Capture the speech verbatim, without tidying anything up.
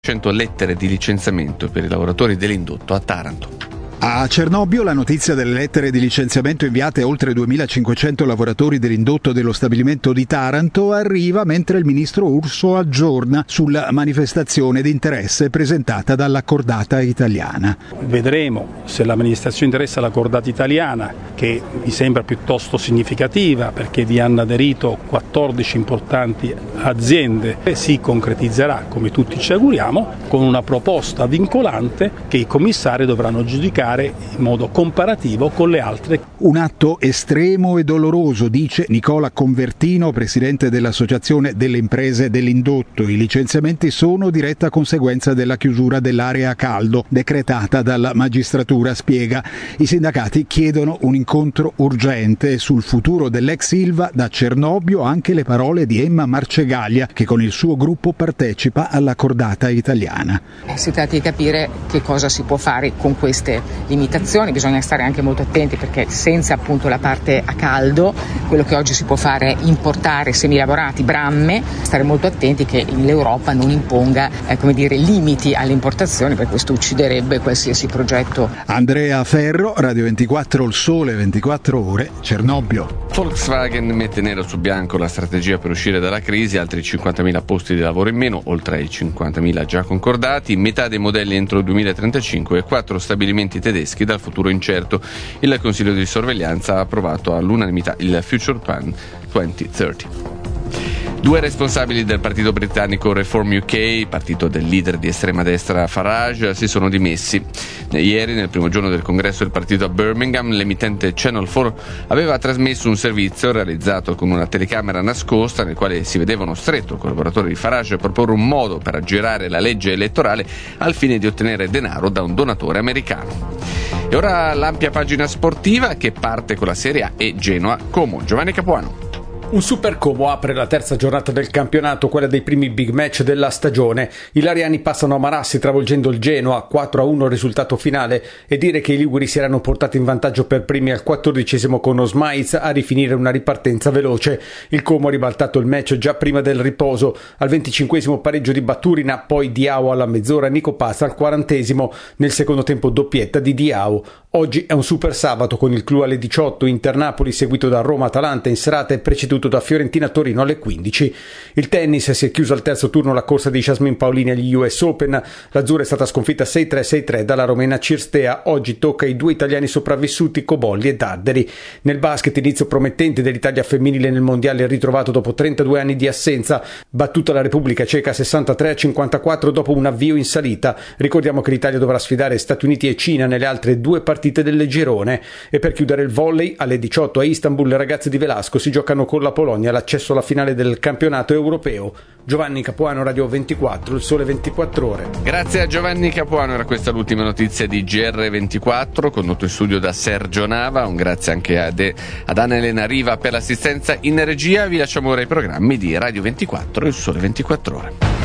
cento lettere di licenziamento per i lavoratori dell'indotto a Taranto. A Cernobbio la notizia delle lettere di licenziamento inviate a oltre duemilacinquecento lavoratori dell'indotto dello stabilimento di Taranto arriva mentre il ministro Urso aggiorna sulla manifestazione di interesse presentata dalla cordata italiana. Vedremo se la manifestazione di interesse alla cordata italiana, che mi sembra piuttosto significativa perché vi hanno aderito quattordici importanti aziende, si concretizzerà, come tutti ci auguriamo, con una proposta vincolante che i commissari dovranno giudicare in modo comparativo con le altre. Un atto estremo e doloroso, dice Nicola Convertino, presidente dell'Associazione delle Imprese dell'Indotto. I licenziamenti sono diretta conseguenza della chiusura dell'area a caldo, decretata dalla magistratura, spiega. I sindacati chiedono un incontro urgente sul futuro dell'ex Ilva. Da Cernobbio anche le parole di Emma Marcegaglia, che con il suo gruppo partecipa alla cordata italiana. Si tratta di capire che cosa si può fare con queste limitazioni, bisogna stare anche molto attenti perché senza appunto la parte a caldo, quello che oggi si può fare è importare semilavorati, bramme, stare molto attenti che l'Europa non imponga eh, come dire, limiti alle importazioni, perché questo ucciderebbe qualsiasi progetto. Andrea Ferro, Radio ventiquattro, Il Sole ventiquattro Ore, Cernobbio. Volkswagen mette nero su bianco la strategia per uscire dalla crisi, altri cinquantamila posti di lavoro in meno, oltre ai cinquantamila già concordati, metà dei modelli entro il duemilatrentacinque e quattro stabilimenti tedeschi dal futuro incerto. Il Consiglio di sorveglianza ha approvato all'unanimità il Future Plan duemilatrenta. Due responsabili del partito britannico Reform U K, partito del leader di estrema destra Farage, si sono dimessi. Ieri, nel primo giorno del congresso del partito a Birmingham, l'emittente Channel quattro aveva trasmesso un servizio realizzato con una telecamera nascosta nel quale si vedeva uno stretto collaboratore di Farage proporre un modo per aggirare la legge elettorale al fine di ottenere denaro da un donatore americano. E ora l'ampia pagina sportiva che parte con la Serie A e Genoa Como. Giovanni Capuano. Un Super Como apre la terza giornata del campionato, quella dei primi big match della stagione. I lariani passano a Marassi travolgendo il Genoa, quattro a uno risultato finale, e dire che i liguri si erano portati in vantaggio per primi al quattordicesimo con Osmaiz a rifinire una ripartenza veloce. Il Como ha ribaltato il match già prima del riposo. Al venticinquesimo pareggio di Baturina, poi Diao alla mezz'ora, Nico Paz al quarantesimo. Nel secondo tempo doppietta di Diao. Oggi è un super sabato con il clou alle diciotto, Inter-Napoli seguito da Roma-Atalanta in serata e preceduto da Fiorentina-Torino alle quindici. Il tennis, si è chiuso al terzo turno la corsa di Jasmine Paolini agli U S Open. L'azzurra è stata sconfitta sei tre sei tre dalla romena Cirstea. Oggi tocca ai due italiani sopravvissuti Cobolli e Darderi. Nel basket, inizio promettente dell'Italia femminile nel mondiale ritrovato dopo trentadue anni di assenza. Battuta la Repubblica Ceca sessantatré a cinquantaquattro dopo un avvio in salita. Ricordiamo che l'Italia dovrà sfidare Stati Uniti e Cina nelle altre due partite del girone. E per chiudere il volley, alle diciotto a Istanbul le ragazze di Velasco si giocano con la Polonia l'accesso alla finale del campionato europeo. Giovanni Capuano, Radio ventiquattro, Il Sole ventiquattro Ore. Grazie a Giovanni Capuano, era questa l'ultima notizia di G R ventiquattro, condotto in studio da Sergio Nava. Un grazie anche ad, ad Anna Elena Riva per l'assistenza in regia. Vi lasciamo ora i programmi di Radio ventiquattro, Il Sole ventiquattro Ore.